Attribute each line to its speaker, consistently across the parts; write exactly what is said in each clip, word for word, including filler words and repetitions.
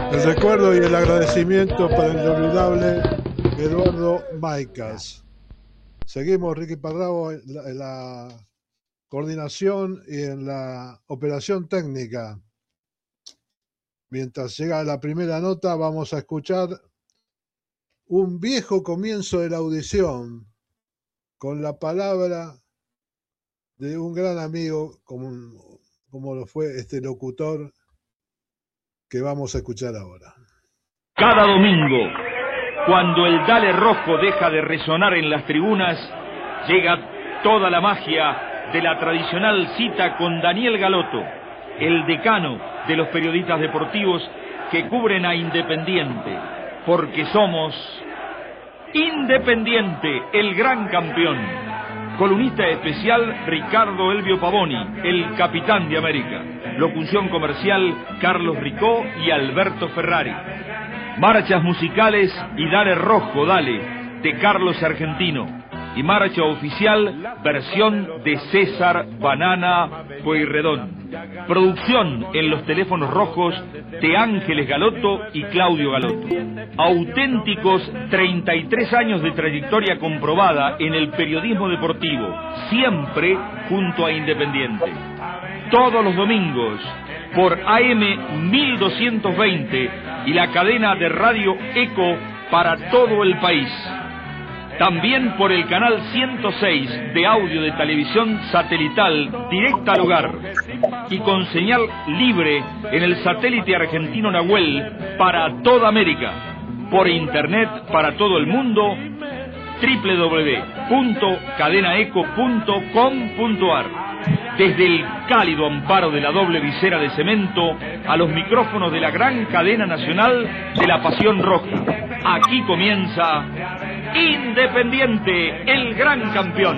Speaker 1: El recuerdo y el agradecimiento para el inolvidable Eduardo Maicas. Seguimos, Ricky Parrao, en la, en la coordinación y en la operación técnica. Mientras llega la primera nota, vamos a escuchar un viejo comienzo de la audición con la palabra de un gran amigo, como, como lo fue este locutor que vamos a escuchar ahora.
Speaker 2: Cada domingo, cuando el Dale Rojo deja de resonar en las tribunas, llega toda la magia de la tradicional cita con Daniel Galoto, el decano de los periodistas deportivos que cubren a Independiente, porque somos Independiente, el gran campeón. Columnista especial Ricardo Elvio Pavoni, el capitán de América. Locución comercial Carlos Ricó y Alberto Ferrari. Marchas musicales y Dale Rojo, Dale, de Carlos Argentino. Y marcha oficial, versión de César Banana Pueyrredón. Producción en los teléfonos rojos de Ángeles Galoto y Claudio Galoto. Auténticos treinta y tres años de trayectoria comprobada en el periodismo deportivo, siempre junto a Independiente. Todos los domingos por A M mil doscientos veinte y la cadena de radio Eco para todo el país. También por el canal ciento seis de audio de televisión satelital directa al hogar y con señal libre en el satélite argentino Nahuel para toda América. Por internet para todo el mundo, doble u doble u doble u punto cadenaeco punto com punto a r. Desde el cálido amparo de la doble visera de cemento a los micrófonos de la gran cadena nacional de la Pasión Roja. Aquí comienza Independiente, el gran campeón.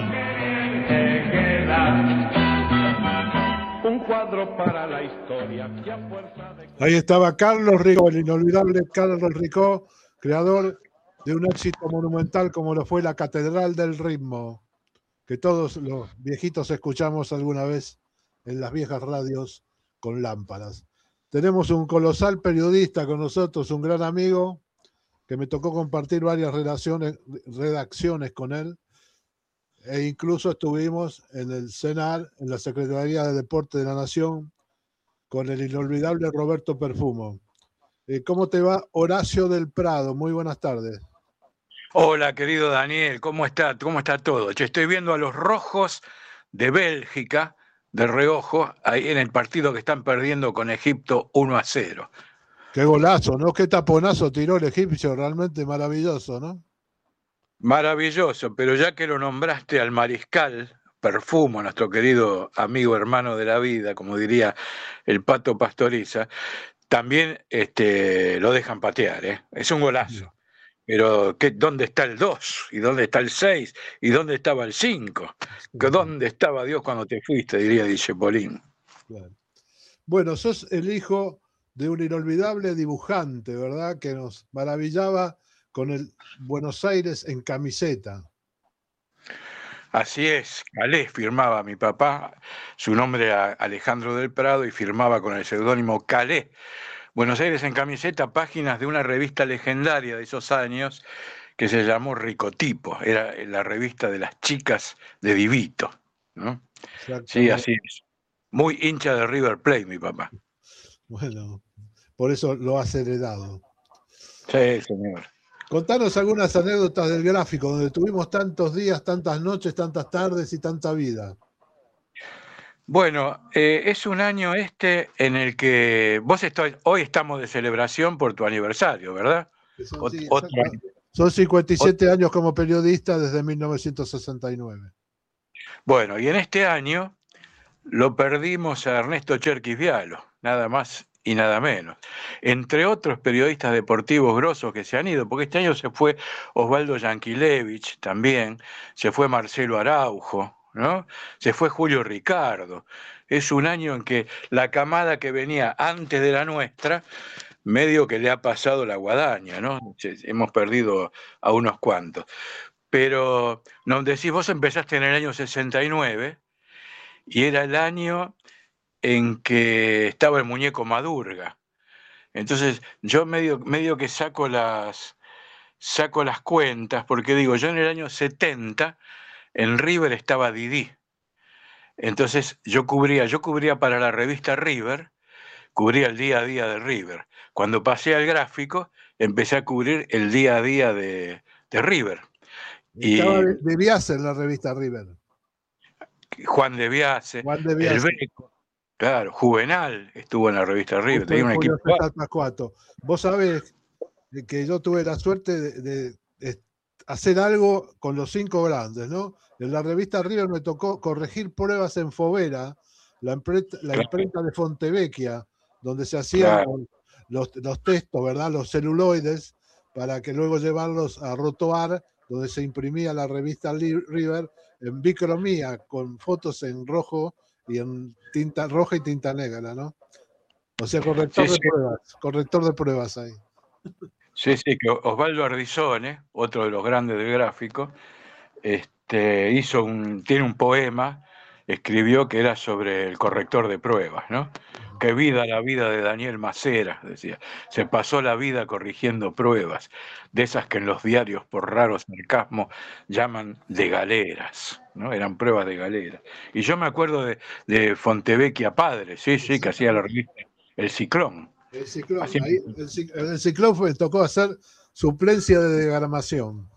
Speaker 3: Un cuadro para la historia.
Speaker 1: Ahí estaba Carlos Ricó, el inolvidable Carlos Ricó, creador de un éxito monumental como lo fue la Catedral del Ritmo, que todos los viejitos escuchamos alguna vez en las viejas radios con lámparas. Tenemos un colosal periodista con nosotros, un gran amigo, que me tocó compartir varias relaciones, redacciones con él, e incluso estuvimos en el CENAR, en la Secretaría de Deporte de la Nación, con el inolvidable Roberto Perfumo. Eh, ¿Cómo te va, Horacio del Prado? Muy buenas tardes.
Speaker 4: Hola, querido Daniel, ¿cómo está? ¿Cómo está todo? Yo estoy viendo a los rojos de Bélgica, de reojo, ahí en el partido que están perdiendo con Egipto uno a cero.
Speaker 1: Qué golazo, ¿no? Qué taponazo tiró el egipcio, realmente maravilloso, ¿no?
Speaker 4: Maravilloso, pero ya que lo nombraste al mariscal Perfumo, nuestro querido amigo hermano de la vida, como diría el Pato Pastoriza, también este, lo dejan patear, ¿eh? Es un golazo. Pero ¿qué, ¿dónde está el dos? ¿Y dónde está el seis? ¿Y dónde estaba el cinco? ¿Dónde estaba Dios cuando te fuiste? Diría Dijepolín.
Speaker 1: Claro. Bueno, sos el hijo de un inolvidable dibujante, ¿verdad? Que nos maravillaba con el Buenos Aires en camiseta.
Speaker 4: Así es, Calé firmaba mi papá, su nombre era Alejandro del Prado y firmaba con el seudónimo Calé. Buenos Aires en camiseta, páginas de una revista legendaria de esos años que se llamó Ricotipo, era la revista de las chicas de Divito, ¿no? Sí, así es. Muy hincha de River Plate, mi papá.
Speaker 1: Bueno, por eso lo has heredado.
Speaker 4: Sí, señor.
Speaker 1: Contanos algunas anécdotas del gráfico, donde tuvimos tantos días, tantas noches, tantas tardes y tanta vida.
Speaker 4: Bueno, eh, es un año este en el que vos estoy, hoy estamos de celebración por tu aniversario, ¿verdad?
Speaker 1: Son, sí, Otro, son cincuenta y siete otro. años como periodista desde mil novecientos sesenta y nueve.
Speaker 4: Bueno, y en este año lo perdimos a Ernesto Cherkis Vialo, nada más y nada menos. Entre otros periodistas deportivos grosos que se han ido, porque este año se fue Osvaldo Yankelevich también, se fue Marcelo Araujo, ¿no? Se fue Julio Ricardo. Es un año en que la camada que venía antes de la nuestra, medio que le ha pasado la guadaña, ¿no? Hemos perdido a unos cuantos. Pero, nos decís, vos empezaste en el año sesenta y nueve, y era el año en que estaba el muñeco Madurga. Entonces yo medio, medio que saco las, saco las cuentas, porque digo, yo en el año setenta en River estaba Didi. Entonces yo cubría, yo cubría para la revista River, cubría el día a día de River. Cuando pasé al gráfico, empecé a cubrir el día a día de, de River.
Speaker 1: Estaba
Speaker 4: Y
Speaker 1: de, de Biase en la revista River.
Speaker 4: Juan de Biase,
Speaker 1: Juan de
Speaker 4: el
Speaker 1: Biase.
Speaker 4: Beco, claro, Juvenal estuvo en la revista River,
Speaker 1: Justo
Speaker 4: tenía
Speaker 1: de
Speaker 4: un
Speaker 1: Julio
Speaker 4: equipo.
Speaker 1: César Pascuato. Vos sabés que yo tuve la suerte de, de, de hacer algo con los cinco grandes, ¿no? En la revista River me tocó corregir pruebas en Fovera, la imprenta, la
Speaker 4: Claro,
Speaker 1: imprenta de Fontevecchia, donde se hacían
Speaker 4: claro.
Speaker 1: los, los textos, ¿verdad? Los celuloides, para que luego llevarlos a Rotoar, donde se imprimía la revista River en bicromía, con fotos en rojo y en tinta roja y tinta negra, ¿no? O sea, corrector
Speaker 4: Sí,
Speaker 1: de
Speaker 4: sí,
Speaker 1: pruebas, corrector de pruebas ahí.
Speaker 4: sí, sí, que Osvaldo Ardizone, otro de los grandes del gráfico, este, hizo un, tiene un poema, escribió que era sobre el corrector de pruebas, ¿no? Qué vida la vida de Daniel Macera, decía. Se pasó la vida corrigiendo pruebas, de esas que en los diarios por raro sarcasmo llaman de galeras, ¿no? Eran pruebas de galeras. Y yo me acuerdo de, de Fontevecchia padre, sí, sí, que hacía la revista El Ciclón.
Speaker 1: El ciclón,
Speaker 4: Así,
Speaker 1: ahí, el, cic- en el ciclón fue, tocó hacer suplencia de diagramación,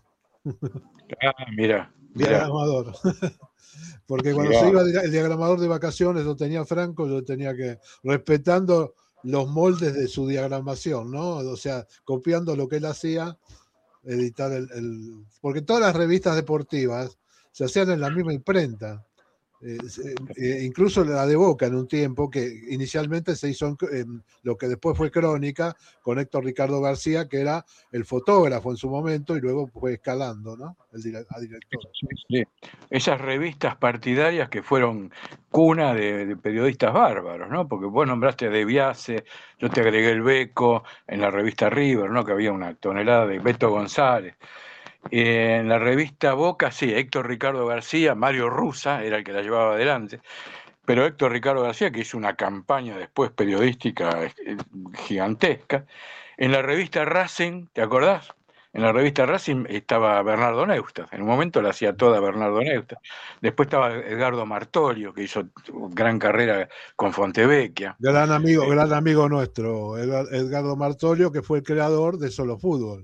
Speaker 4: ah, mira, mira,
Speaker 1: diagramador. Porque cuando se
Speaker 4: mira.
Speaker 1: iba el diagramador de vacaciones, lo tenía Franco, yo tenía que, respetando los moldes de su diagramación, ¿no? O sea, copiando lo que él hacía, editar el, el... Porque todas las revistas deportivas se hacían en la misma imprenta. Eh, eh, incluso la de Boca en un tiempo que inicialmente se hizo en, en lo que después fue Crónica con Héctor Ricardo García, que era el fotógrafo en su momento y luego fue escalando, ¿no? El dire a director.
Speaker 4: Sí, sí. Esas revistas partidarias que fueron cuna de, de periodistas bárbaros, ¿no? Porque vos nombraste De Biase, yo te agregué el Beco en la revista River, ¿no? Que había una tonelada de Beto González. Eh, en la revista Boca, sí, Héctor Ricardo García, Mario Russa era el que la llevaba adelante, pero Héctor Ricardo García, que hizo una campaña después periodística eh, gigantesca. En la revista Racing, ¿te acordás? En la revista Racing estaba Bernardo Neustadt, en un momento la hacía toda Bernardo Neustadt. Después estaba Edgardo Martolio, que hizo gran carrera con Fontevecchia.
Speaker 1: Gran amigo,
Speaker 4: Eh,
Speaker 1: gran amigo nuestro, Edgardo Martolio, que fue el creador de Solo Fútbol.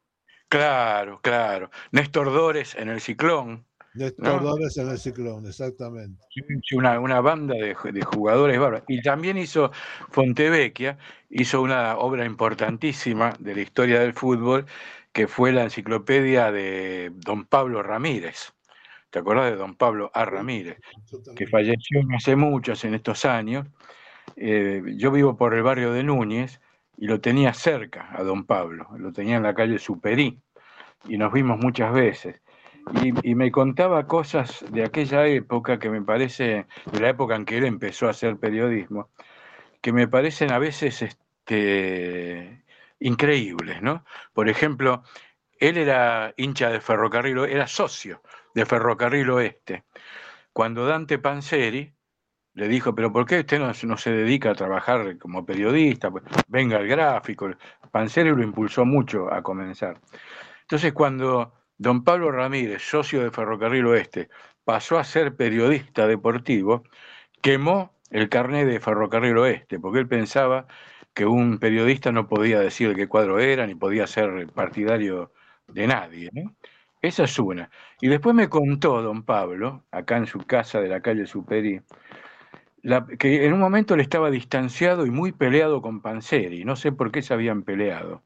Speaker 4: claro, claro. Néstor Dores en el Ciclón,
Speaker 1: Néstor
Speaker 4: ¿no?
Speaker 1: Dores en el Ciclón, exactamente.
Speaker 4: Una, una banda de, de jugadores bárbaros. Y también hizo Fontevecchia, hizo una obra importantísima de la historia del fútbol, que fue la enciclopedia de don Pablo Ramírez. ¿Te acordás de don Pablo A. Ramírez? Que falleció no hace muchos en estos años. Eh, yo vivo por el barrio de Núñez y lo tenía cerca a don Pablo, lo tenía en la calle Superí y nos vimos muchas veces. Y, y, me contaba cosas de aquella época que me parece, de la época en que él empezó a hacer periodismo, que me parecen a veces este, increíbles, ¿no? Por ejemplo, él era hincha de Ferrocarril, era socio de Ferrocarril Oeste. Cuando Dante Panzeri le dijo, pero ¿por qué usted no, no se dedica a trabajar como periodista? Pues, venga al gráfico. Panzeri lo impulsó mucho a comenzar. Entonces, cuando don Pablo Ramírez, socio de Ferrocarril Oeste, pasó a ser periodista deportivo, quemó el carnet de Ferrocarril Oeste, porque él pensaba que un periodista no podía decir de qué cuadro era, ni podía ser partidario de nadie, ¿no? Esa es una. Y después me contó don Pablo, acá en su casa de la calle Superí, la, que en un momento le estaba distanciado y muy peleado con Panzeri, no sé por qué se habían peleado.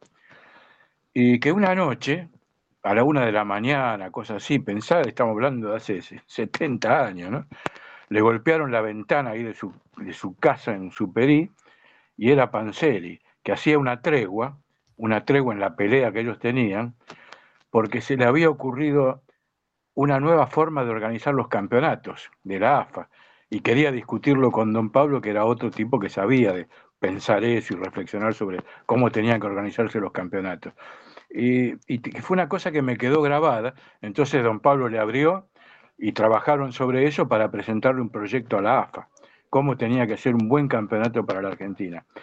Speaker 4: Y que una noche, a la una de la mañana, cosas así, pensar, estamos hablando de hace setenta años, ¿no? Le golpearon la ventana ahí de su, de su casa en Superí, y era Panzeri, que hacía una tregua, una tregua en la pelea que ellos tenían, porque se le había ocurrido una nueva forma de organizar los campeonatos de la A F A, y quería discutirlo con don Pablo, que era otro tipo que sabía de pensar eso y reflexionar sobre cómo tenían que organizarse los campeonatos. Y, y fue una cosa que me quedó grabada. Entonces don Pablo le abrió y trabajaron sobre eso para presentarle un proyecto a la A F A, cómo tenía que ser un buen campeonato para la Argentina.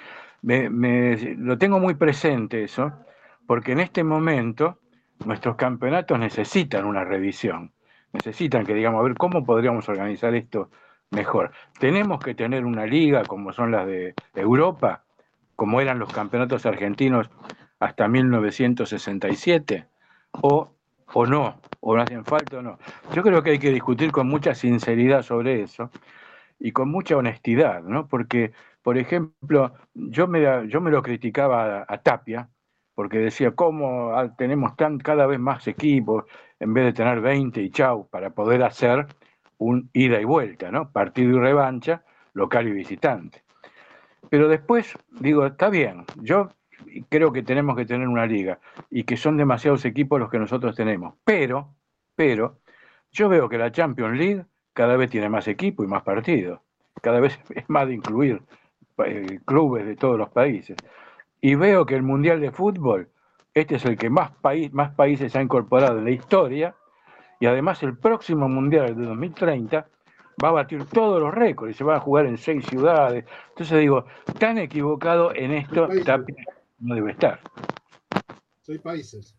Speaker 4: me, me, lo tengo muy presente eso, porque en este momento nuestros campeonatos necesitan una revisión, necesitan que digamos, a ver, ¿cómo podríamos organizar esto mejor? Tenemos que tener una liga como son las de Europa, como eran los campeonatos argentinos hasta mil novecientos sesenta y siete, o, o no, o no hacen falta o no. Yo creo que hay que discutir con mucha sinceridad sobre eso y con mucha honestidad, ¿no? Porque, por ejemplo, yo me, yo me lo criticaba a, a Tapia, porque decía, ¿cómo tenemos tan, cada vez más equipos en vez de tener veinte y chau, para poder hacer un ida y vuelta, ¿no? Partido y revancha, local y visitante. Pero después digo, está bien, yo creo que tenemos que tener una liga y que son demasiados equipos los que nosotros tenemos, pero, pero, yo veo que la Champions League cada vez tiene más equipos y más partidos, cada vez es más de incluir eh, clubes de todos los países. Y veo que el Mundial de Fútbol, este es el que más, país, más países ha incorporado en la historia, y además el próximo Mundial de dos mil treinta va a batir todos los récords y se va a jugar en seis ciudades. Entonces digo, tan equivocado en esto Tapia no debe estar.
Speaker 1: Seis países.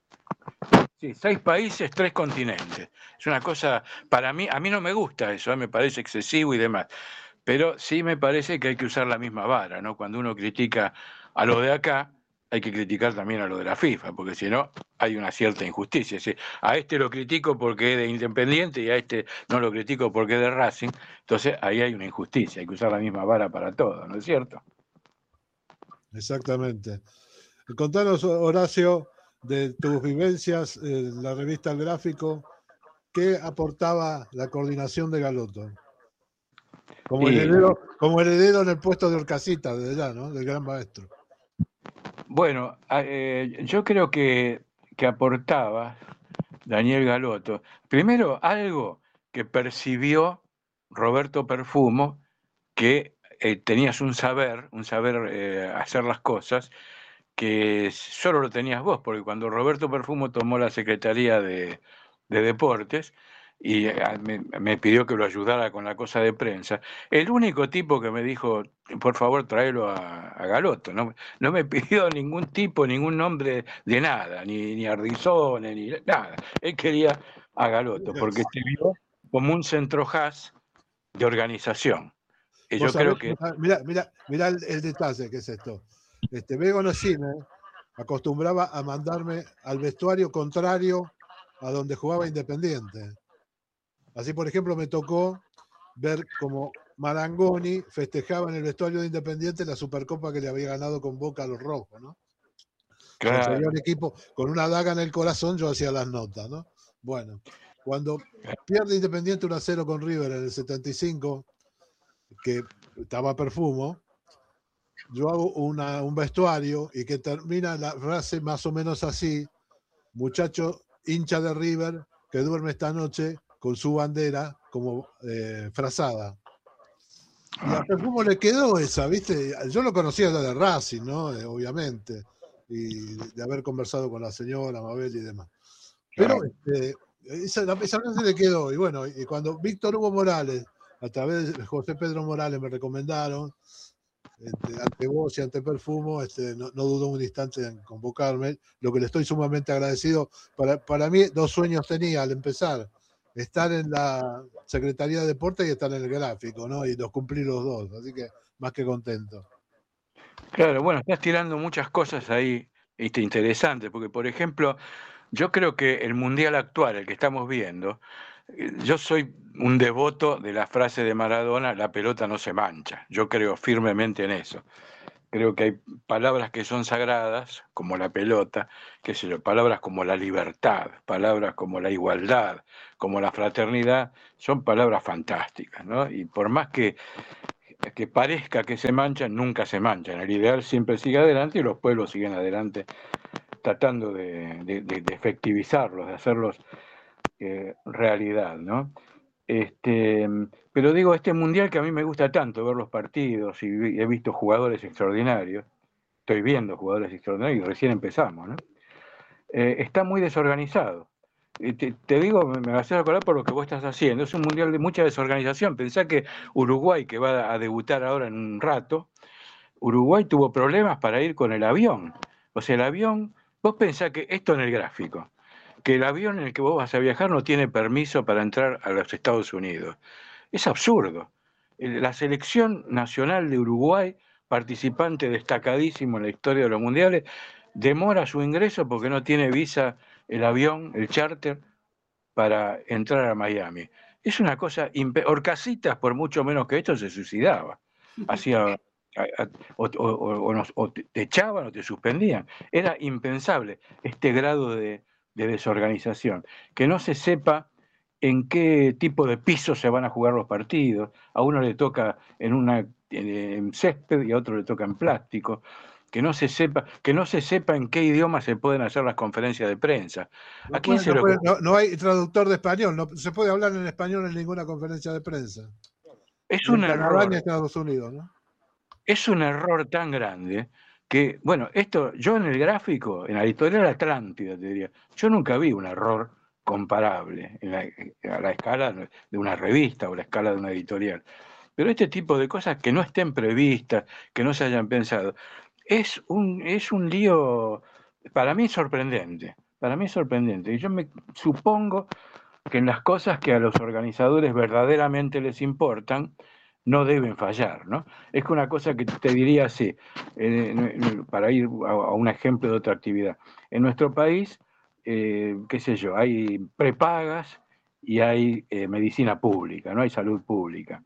Speaker 4: Sí, seis países, tres continentes. Es una cosa, para mí, a mí no me gusta eso, ¿eh? Me parece excesivo y demás. Pero sí me parece que hay que usar la misma vara, ¿no? Cuando uno critica a lo de acá, hay que criticar también a lo de la FIFA, porque si no, hay una cierta injusticia. Es decir, a este lo critico porque es de Independiente y a este no lo critico porque es de Racing. Entonces, ahí hay una injusticia, hay que usar la misma vara para todo, ¿no es cierto?
Speaker 1: Exactamente. Contanos, Horacio, de tus vivencias en la revista El Gráfico, ¿qué aportaba la coordinación de Galotto? Como
Speaker 4: Y,
Speaker 1: heredero, como heredero en el puesto de Orcasita, de allá, ¿no? Del gran maestro.
Speaker 4: Bueno, eh, yo creo que, que aportaba Daniel Galotto, primero algo que percibió Roberto Perfumo, que eh, tenías un saber, un saber eh, hacer las cosas, que solo lo tenías vos, porque cuando Roberto Perfumo tomó la Secretaría de, de Deportes y me, me pidió que lo ayudara con la cosa de prensa, el único tipo que me dijo, por favor, tráelo a, a Galotto, no, no me pidió ningún tipo, ningún nombre de nada, ni, ni Ardizone, ni nada, él quería a Galotto, porque te vio como un centrojaz de organización. Y
Speaker 1: Vos
Speaker 4: yo
Speaker 1: sabés,
Speaker 4: creo que...
Speaker 1: mirá, mirá, mirá el, el detalle que es esto. Este, Bego Nocine acostumbraba a mandarme al vestuario contrario a donde jugaba Independiente. Así, por ejemplo, me tocó ver cómo Marangoni festejaba en el vestuario de Independiente la Supercopa que le había ganado con Boca a los rojos, ¿no?
Speaker 4: Claro.
Speaker 1: Cuando salía un equipo con una daga en el corazón, yo hacía las notas, ¿no? Bueno, cuando pierde Independiente uno a cero con River en el setenta y cinco, que estaba Perfumo, yo hago una, un vestuario y que termina la frase más o menos así: muchacho hincha de River que duerme esta noche con su bandera como eh, frazada. Y a Perfumo le quedó esa, ¿viste? Yo lo conocía de Racing, ¿no? Eh, obviamente, y de haber conversado con la señora Mabel y demás. Pero este, esa, esa frase le quedó. Y bueno, y cuando Víctor Hugo Morales, a través de José Pedro Morales, me recomendaron, este, ante vos y ante Perfumo, este, no, no dudó un instante en convocarme, lo que le estoy sumamente agradecido. Para, para mí, dos sueños tenía al empezar: estar en la Secretaría de Deportes y estar en el Gráfico, ¿no? Y los cumplí los dos, así que más que contento.
Speaker 4: Claro, bueno, estás tirando muchas cosas ahí este, interesantes, porque por ejemplo, yo creo que el mundial actual, el que estamos viendo, eh, yo soy un devoto de la frase de Maradona, la pelota no se mancha. Yo creo firmemente en eso. Creo que hay palabras que son sagradas, como la pelota, qué sé yo, palabras como la libertad, palabras como la igualdad, como la fraternidad, son palabras fantásticas, ¿no? Y por más que, que parezca que se manchan, nunca se manchan. El ideal siempre sigue adelante y los pueblos siguen adelante tratando de, de, de efectivizarlos, de hacerlos eh, realidad, ¿no? Este, pero digo, este mundial que a mí me gusta tanto, ver los partidos, y he visto jugadores extraordinarios, estoy viendo jugadores extraordinarios y recién empezamos, ¿no? Eh, está muy desorganizado. Eh, te, te digo, me, me haces acordar por lo que vos estás haciendo, es un mundial de mucha desorganización. Pensá que Uruguay, que va a debutar ahora en un rato, Uruguay tuvo problemas para ir con el avión. O sea, el avión, vos pensás que esto en el gráfico, que el avión en el que vos vas a viajar no tiene permiso para entrar a los Estados Unidos. Es absurdo. La selección nacional de Uruguay, participante destacadísimo en la historia de los mundiales, demora su ingreso porque no tiene visa el avión, el charter, para entrar a Miami. Es una cosa, Orcasitas por mucho menos que esto se suicidaba. Hacía, o, o, o, nos, o te echaban o te suspendían. Era impensable este grado de, de desorganización. Que no se sepa en qué tipo de piso se van a jugar los partidos. A uno le toca en una en césped y a otro le toca en plástico. Que no se sepa, que no se sepa en qué idioma se pueden hacer las conferencias de prensa.
Speaker 1: No,
Speaker 4: ¿A quién
Speaker 1: puede,
Speaker 4: se
Speaker 1: no,
Speaker 4: lo
Speaker 1: puede, no, no hay traductor de español, no se puede hablar en español en ninguna conferencia de prensa.
Speaker 4: Es
Speaker 1: ni
Speaker 4: un
Speaker 1: en Canadá
Speaker 4: error.
Speaker 1: ni en Estados Unidos, ¿no?
Speaker 4: Es un error tan grande que, bueno, esto, yo en el gráfico, en la editorial Atlántida, te diría, yo nunca vi un error comparable en la, a la escala de una revista o la escala de una editorial. Pero este tipo de cosas que no estén previstas, que no se hayan pensado, es un, es un lío, para mí sorprendente, para mí sorprendente. Y yo me supongo que en las cosas que a los organizadores verdaderamente les importan, no deben fallar, ¿no? Es que una cosa que te diría así, eh, para ir a, a un ejemplo de otra actividad. En nuestro país, eh, qué sé yo, hay prepagas y hay eh, medicina pública, no hay salud pública.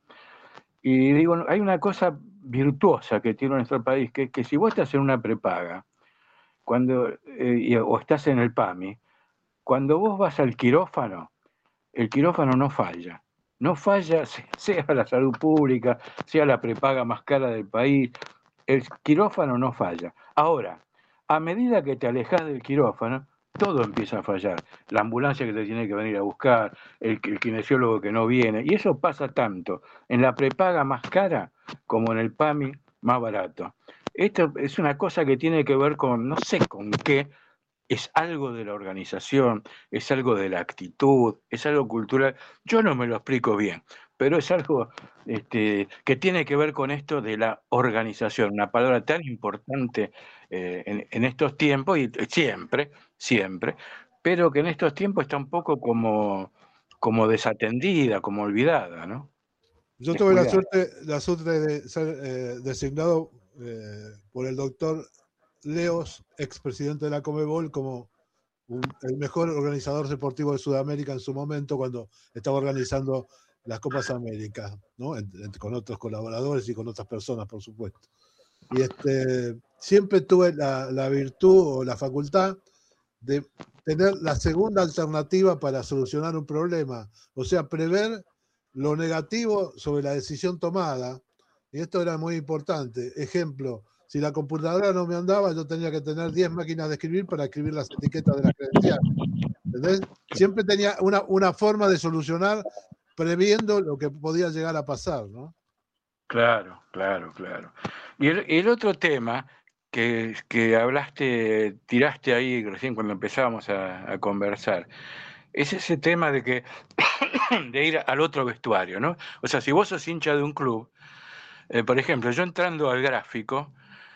Speaker 4: Y digo, hay una cosa virtuosa que tiene nuestro país, que es que si vos estás en una prepaga, cuando, eh, o estás en el PAMI, cuando vos vas al quirófano, el quirófano no falla. No falla, sea la salud pública, sea la prepaga más cara del país, el quirófano no falla. Ahora, a medida que te alejas del quirófano, todo empieza a fallar. La ambulancia que te tiene que venir a buscar, el, el kinesiólogo que no viene, y eso pasa tanto en la prepaga más cara como en el PAMI más barato. Esto es una cosa que tiene que ver con, no sé con qué, es algo de la organización, es algo de la actitud, es algo cultural. Yo no me lo explico bien, pero es algo este, que tiene que ver con esto de la organización, una palabra tan importante eh, en, en estos tiempos y siempre, siempre, pero que en estos tiempos está un poco como, como desatendida, como olvidada, ¿no?
Speaker 1: Yo tuve la
Speaker 4: Descuidada.
Speaker 1: suerte, la suerte de ser eh, designado eh, por el doctor Leos, expresidente de la Conmebol, como un, el mejor organizador deportivo de Sudamérica en su momento, cuando estaba organizando las Copas Américas, ¿no? En, en, con otros colaboradores y con otras personas, por supuesto. Y este, siempre tuve la, la virtud o la facultad de tener la segunda alternativa para solucionar un problema, o sea, prever lo negativo sobre la decisión tomada, y esto era muy importante. Ejemplo, si la computadora no me andaba, yo tenía que tener diez máquinas de escribir para escribir las etiquetas de las credenciales. ¿Entendés? Siempre tenía una, una forma de solucionar previendo lo que podía llegar a pasar, ¿no?
Speaker 4: Claro, claro, claro. Y el, el otro tema que, que hablaste, tiraste ahí recién cuando empezábamos a, a conversar, es ese tema de que de ir al otro vestuario, ¿no? O sea, si vos sos hincha de un club, eh, por ejemplo, yo entrando al gráfico,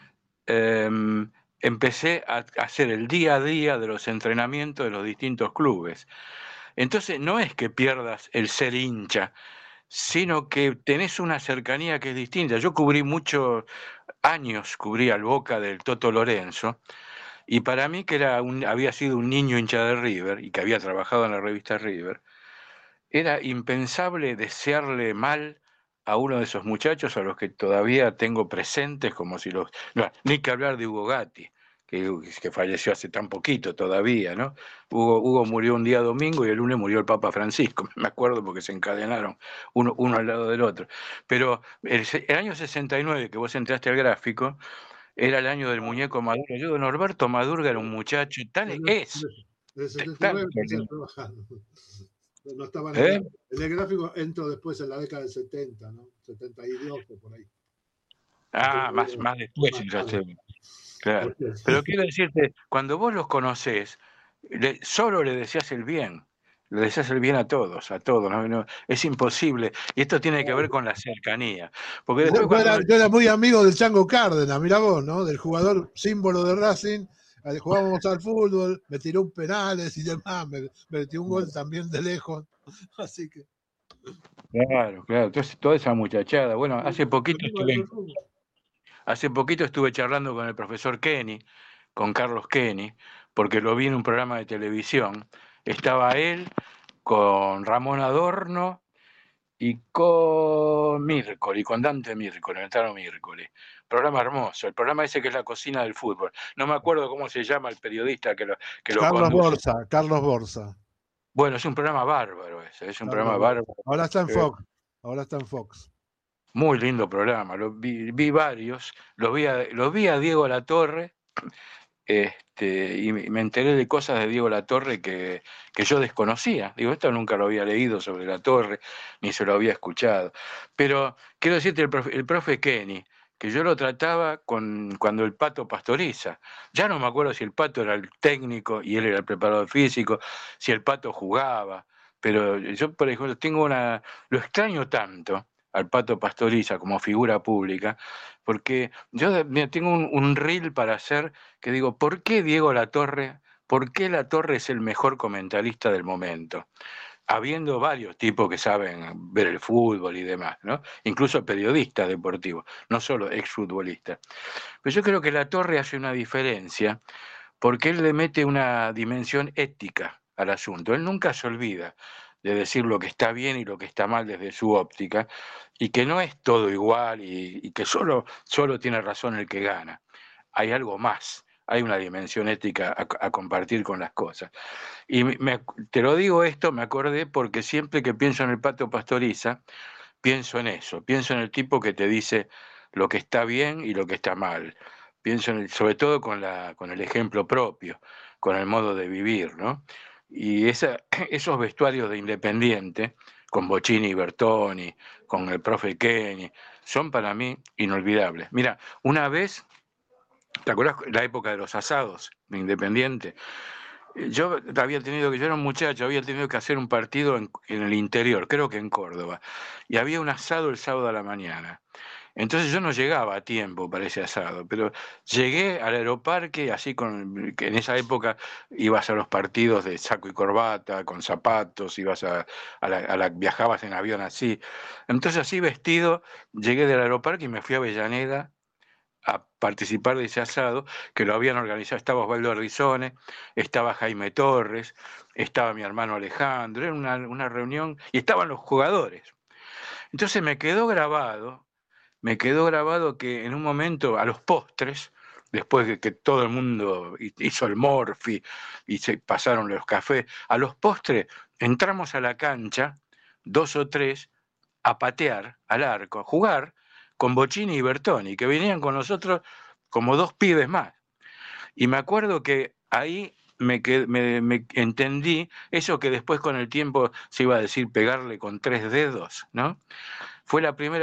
Speaker 4: eh, empecé a hacer el día a día de los entrenamientos de los distintos clubes. Entonces, no es que pierdas el ser hincha, sino que tenés una cercanía que es distinta. Yo cubrí muchos años, cubrí al Boca del Toto Lorenzo, y para mí que era un, había sido un niño hincha de River y que había trabajado en la revista River, era impensable desearle mal a uno de esos muchachos a los que todavía tengo presentes, como si los... No, ni que hablar de Hugo Gatti, que, que falleció hace tan poquito todavía, ¿no? Hugo, Hugo murió un día domingo y el lunes murió el Papa Francisco, me acuerdo porque se encadenaron uno, uno al lado del otro. Pero el, el año sesenta y nueve, que vos entraste al gráfico, era el año del muñeco Maduro. Yo, Norberto Madurga era un muchacho, tan es,
Speaker 1: Desde setenta y
Speaker 4: tan...
Speaker 1: nueve empecé a trabajar. No estaba en,
Speaker 4: ¿Eh?
Speaker 1: el, en el gráfico, entro después en la década del setenta, ¿no? setenta y dos o por ahí.
Speaker 4: Ah, más, más después entraste. Claro. Pero quiero decirte, cuando vos los conocés, le, solo le deseás el bien. les hace el bien a todos, a todos, ¿no? No, es imposible. Y esto tiene que ver con la cercanía. Porque
Speaker 1: Yo,
Speaker 4: después
Speaker 1: yo
Speaker 4: cuando
Speaker 1: era,
Speaker 4: uno...
Speaker 1: yo era muy amigo del Chango Cárdenas, mirá vos, ¿no? Del jugador símbolo de Racing. eh, Jugábamos al fútbol, me tiró un penales y demás, me, me metió un gol también de lejos. Así que.
Speaker 4: Claro, claro, entonces toda esa muchachada. Bueno, hace poquito
Speaker 1: Amigo del
Speaker 4: estuve,
Speaker 1: fútbol.
Speaker 4: hace poquito estuve charlando con el profesor Kenny, con Carlos Kenny, porque lo vi en un programa de televisión. Estaba él con Ramón Adorno y con Mírcoli, con Dante Mírcoli, Natalia Mírcoli. Programa hermoso, el programa ese que es la cocina del fútbol. No me acuerdo cómo se llama el periodista que lo, que lo
Speaker 1: Carlos
Speaker 4: conduce.
Speaker 1: Borsa, Carlos Borsa.
Speaker 4: Bueno, es un programa bárbaro ese, es un
Speaker 1: Carlos
Speaker 4: programa
Speaker 1: Borsa.
Speaker 4: bárbaro.
Speaker 1: Ahora está en
Speaker 4: Eh,
Speaker 1: Fox. Ahora está en Fox.
Speaker 4: Muy lindo programa, lo vi, vi varios, los vi a, los vi a Diego Latorre, este, y me enteré de cosas de Diego Latorre que, que yo desconocía. Digo, esto nunca lo había leído sobre Latorre, ni se lo había escuchado. Pero quiero decirte, el profe, el profe Kenny, que yo lo trataba con, cuando el Pato Pastoriza. Ya no me acuerdo si el Pato era el técnico y él era el preparador físico, si el Pato jugaba, pero yo, por ejemplo, tengo una, lo extraño tanto al Pato Pastoriza como figura pública, porque yo mira, tengo un, un reel para hacer que digo, ¿por qué Diego Latorre, por qué Latorre es el mejor comentarista del momento? Habiendo varios tipos que saben ver el fútbol y demás, ¿no? Incluso periodistas deportivos, no solo exfutbolistas. Pero yo creo que Latorre hace una diferencia porque él le mete una dimensión ética al asunto. Él nunca se olvida de decir lo que está bien y lo que está mal desde su óptica, y que no es todo igual y, y que solo, solo tiene razón el que gana. Hay algo más, hay una dimensión ética a, a compartir con las cosas. Y me, te lo digo esto, me acordé porque siempre que pienso en el Pato Pastoriza, pienso en eso, pienso en el tipo que te dice lo que está bien y lo que está mal. Pienso en el, sobre todo con, la, con el ejemplo propio, con el modo de vivir, ¿no? Y esa, esos vestuarios de Independiente, con Bocini y Bertoni, con el profe Kenny, son para mí inolvidables. Mira, una vez, ¿te acuerdas la época de los asados de Independiente? Yo había tenido que, yo era un muchacho, había tenido que hacer un partido en, en el interior, creo que en Córdoba, y había un asado el sábado a la mañana. Entonces yo no llegaba a tiempo para ese asado, pero llegué al aeroparque, así con, que en esa época ibas a los partidos de saco y corbata, con zapatos, ibas a, a, la, a la, viajabas en avión así. Entonces así vestido, llegué del aeroparque y me fui a Avellaneda a participar de ese asado, que lo habían organizado, estaba Osvaldo Rizone, estaba Jaime Torres, estaba mi hermano Alejandro, era una, una reunión, y estaban los jugadores. Entonces me quedó grabado, me quedó grabado que en un momento, a los postres, después de que todo el mundo hizo el morfi y se pasaron los cafés, a los postres entramos a la cancha, dos o tres, a patear al arco, a jugar con Bocini y Bertoni, que venían con nosotros como dos pibes más. Y me acuerdo que ahí me, me, me entendí eso que después con el tiempo se iba a decir pegarle con tres dedos, ¿no? Fue la primera